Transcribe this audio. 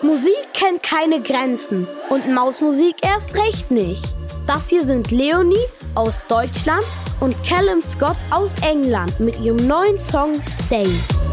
Musik kennt keine Grenzen und Mausmusik erst recht nicht. Das hier sind Leonie aus Deutschland und Callum Scott aus England mit ihrem neuen Song Stay.